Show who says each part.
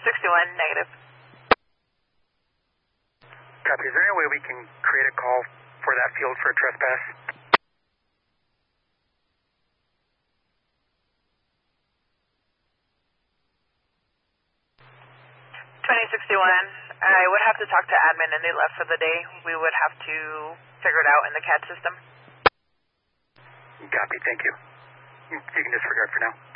Speaker 1: 2061, negative.
Speaker 2: Copy. Is there any way we can create a call for that field for a trespass?
Speaker 1: I would have to talk to admin and they left for the day. We would have to figure it out in the CAD system.
Speaker 2: Copy, thank you. You can disregard for now.